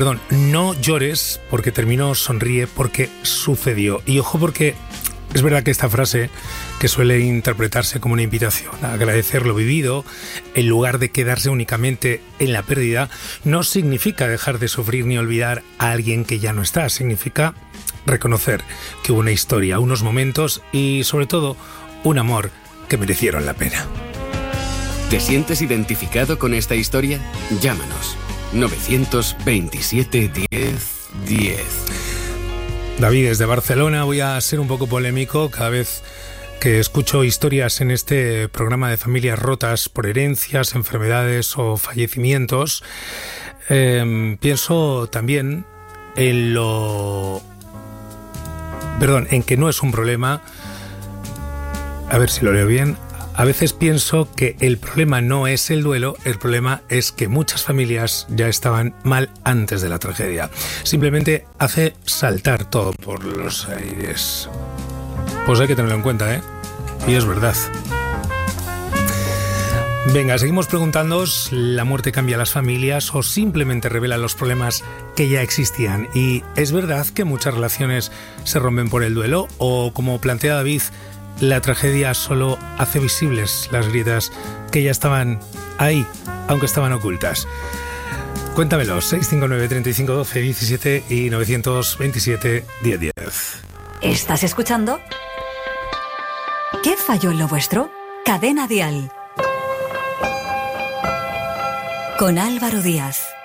Perdón, no llores porque terminó, sonríe porque sucedió. Y ojo, porque es verdad que esta frase, que suele interpretarse como una invitación a agradecer lo vivido, en lugar de quedarse únicamente en la pérdida, no significa dejar de sufrir ni olvidar a alguien que ya no está. Significa reconocer que hubo una historia, unos momentos y, sobre todo, un amor que merecieron la pena. ¿Te sientes identificado con esta historia? Llámanos. 927 10 10. David, desde Barcelona. Voy a ser un poco polémico cada vez que escucho historias en este programa de familias rotas por herencias, enfermedades o fallecimientos. Pienso también en en que no es un problema. A ver si lo leo bien. A veces pienso que el problema no es el duelo, el problema es que muchas familias ya estaban mal antes de la tragedia. Simplemente hace saltar todo por los aires. Pues hay que tenerlo en cuenta, ¿eh? Y es verdad. Venga, seguimos preguntándoos, ¿la muerte cambia las familias o simplemente revela los problemas que ya existían? Y ¿es verdad que muchas relaciones se rompen por el duelo? O, como plantea David, la tragedia solo hace visibles las grietas que ya estaban ahí, aunque estaban ocultas. Cuéntamelo, 659 35 12 17 y 927 10 10. ¿Estás escuchando? ¿Qué falló en lo vuestro? Cadena Dial. Con Álvaro Díaz.